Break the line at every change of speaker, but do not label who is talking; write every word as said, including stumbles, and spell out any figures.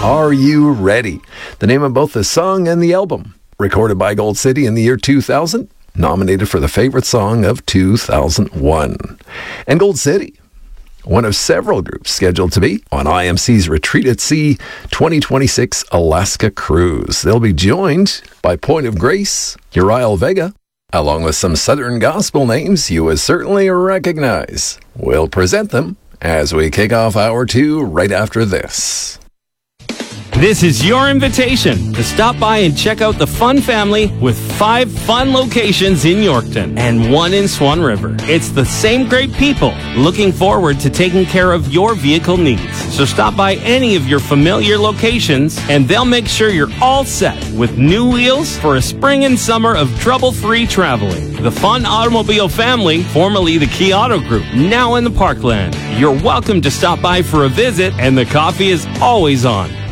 Are You Ready? The name of both the song and the album. Recorded by Gold City in the year two thousand. Nominated for the favorite song of two thousand one. And Gold City, one of several groups scheduled to be on I M C's Retreat at Sea twenty twenty-six Alaska Cruise. They'll be joined by Point of Grace, Uriel Vega, along with some Southern gospel names you would certainly recognize. We'll present them as we kick off hour two right after this.
This is your invitation to stop by and check out the Fun Family with five fun locations in Yorkton and one in Swan River. It's the same great people looking forward to taking care of your vehicle needs. So stop by any of your familiar locations and they'll make sure you're all set with new wheels for a spring and summer of trouble-free traveling. The Fun Automobile Family, formerly the Key Auto Group, now in the Parkland. You're welcome to stop by for a visit and the coffee is always on.